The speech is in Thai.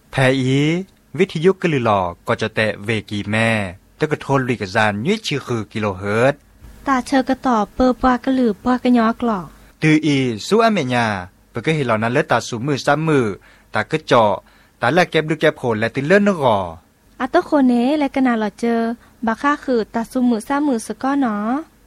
แพอีวิทยุกะลือหลอก็จะแตะเวกีแม่ตะกะโทนลิกะจานยุ้ยชื่อคือกิโลเฮิรตซ์ตาเชอกะต่อเปอปากะลือปากะยอกหลอกตืออีสู้อเมญาเปกะเฮเหล่านั้นเลตาสูมือซ้ำมือตากะเจาะตาละเก็บดูแก็บโผลและติเลิ่นนกออะตะโคเนและกะนาหลอเจอบักค่าคือตาซุมือซ้ำมือสะก้อหนอ